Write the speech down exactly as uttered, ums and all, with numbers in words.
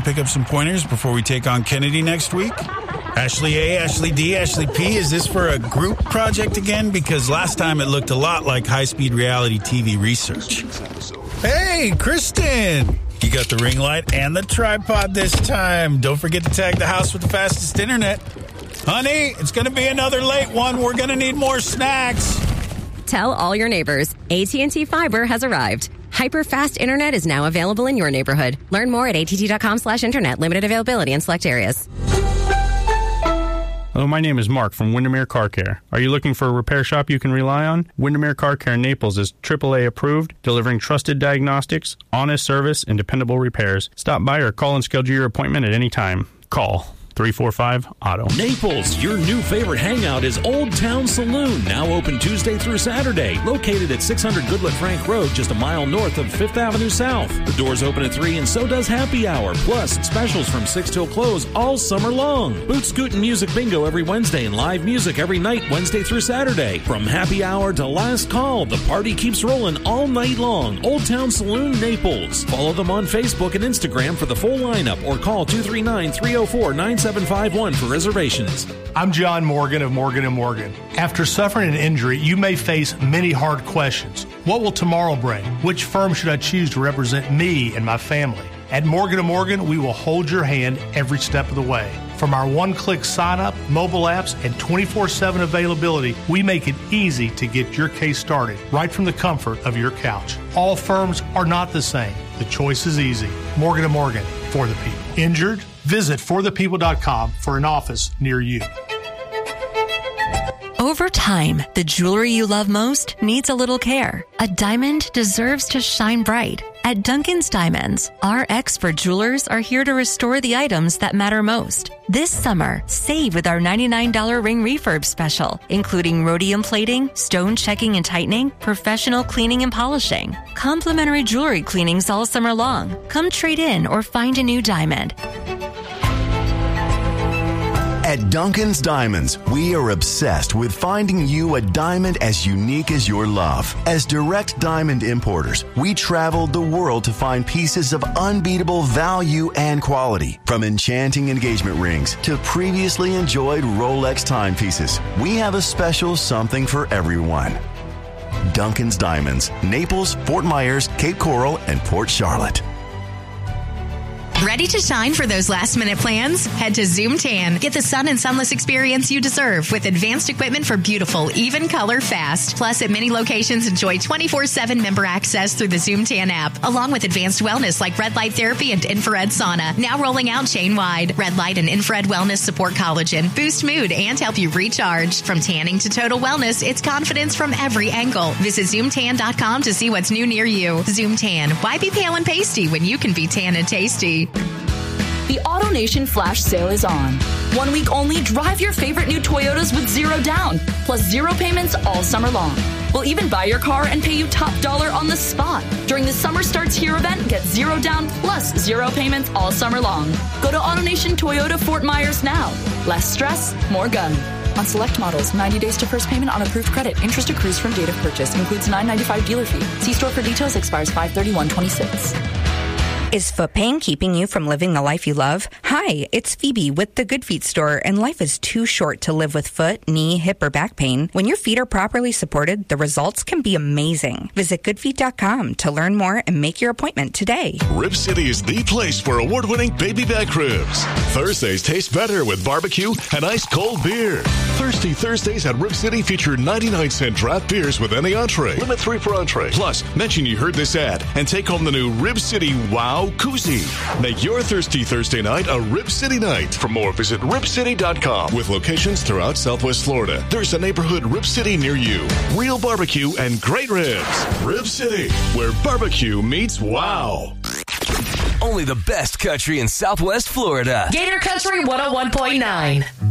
pick up some pointers before we take on Kennedy next week? Ashley A, Ashley D, Ashley P, is this for a group project again? Because last time it looked a lot like high-speed reality T V research. Hey, Kristen! You got the ring light and the tripod this time. Don't forget to tag the house with the fastest internet. Honey, it's going to be another late one. We're going to need more snacks. Tell all your neighbors, A T and T Fiber has arrived. Hyper-fast internet is now available in your neighborhood. Learn more at att.com slash internet. Limited availability in select areas. Hello, my name is Mark from Windermere Car Care. Are you looking for a repair shop you can rely on? Windermere Car Care Naples is triple A approved, delivering trusted diagnostics, honest service, and dependable repairs. Stop by or call and schedule your appointment at any time. Call three four five, auto. Naples, your new favorite hangout is Old Town Saloon, now open Tuesday through Saturday, located at six hundred Goodlet Frank Road, just a mile north of fifth Avenue South. The doors open at three and so does happy hour, plus specials from six till close all summer long. Boot Scoot and Music Bingo every Wednesday and live music every night Wednesday through Saturday. From happy hour to last call, the party keeps rolling all night long. Old Town Saloon, Naples. Follow them on Facebook and Instagram for the full lineup or call two three nine, three oh four, nine seven five one for reservations. I'm John Morgan of Morgan and Morgan. After suffering an injury, you may face many hard questions. What will tomorrow bring? Which firm should I choose to represent me and my family? At Morgan and Morgan, we will hold your hand every step of the way. From our one-click sign-up, mobile apps, and twenty-four seven availability, we make it easy to get your case started right from the comfort of your couch. All firms are not the same. The choice is easy. Morgan and Morgan, for the people. Injured? Visit for the people dot com for an office near you. Over time, the jewelry you love most needs a little care. A diamond deserves to shine bright. At Duncan's Diamonds, our expert jewelers are here to restore the items that matter most. This summer, save with our ninety-nine dollars ring refurb special, including rhodium plating, stone checking and tightening, professional cleaning and polishing, complimentary jewelry cleanings all summer long. Come trade in or find a new diamond. At Duncan's Diamonds, we are obsessed with finding you a diamond as unique as your love. As direct diamond importers, we traveled the world to find pieces of unbeatable value and quality. From enchanting engagement rings to previously enjoyed Rolex timepieces, we have a special something for everyone. Duncan's Diamonds, Naples, Fort Myers, Cape Coral, and Port Charlotte. Ready to shine for those last-minute plans? Head to Zoom Tan. Get the sun and sunless experience you deserve with advanced equipment for beautiful, even color fast. Plus, at many locations, enjoy twenty-four seven member access through the Zoom Tan app, along with advanced wellness like red light therapy and infrared sauna. Now rolling out chain-wide. Red light and infrared wellness support collagen, boost mood, and help you recharge. From tanning to total wellness, it's confidence from every angle. Visit zoom tan dot com to see what's new near you. Zoom Tan. Why be pale and pasty when you can be tan and tasty? The AutoNation Flash Sale is on. One week only, drive your favorite new Toyotas with zero down, plus zero payments all summer long. We'll even buy your car and pay you top dollar on the spot. During the Summer Starts Here event, get zero down plus zero payments all summer long. Go to AutoNation Toyota Fort Myers now. Less stress, more gun. On select models, ninety days to first payment on approved credit. Interest accrues from date of purchase. Includes nine ninety-five dealer fee. See store for details. Expires five thirty-one twenty-six. Is foot pain keeping you from living the life you love? Hi, it's Phoebe with the Good Feet store, and life is too short to live with foot, knee, hip, or back pain. When your feet are properly supported, the results can be amazing. Visit good feet dot com to learn more and make your appointment today. Rib City is the place for award-winning baby back ribs. Thursdays taste better with barbecue and ice-cold beer. Thirsty Thursdays at Rib City feature ninety-nine cent draft beers with any entree. Limit three per entree. Plus, mention you heard this ad and take home the new Rib City Wow Koozie. Make your Thirsty Thursday night a Rib City night. For more, visit rib city dot com. With locations throughout Southwest Florida, there's a neighborhood Rib City near you. Real barbecue and great ribs. Rib City, where barbecue meets wow. Only the best country in Southwest Florida. Gator Country one oh one point nine.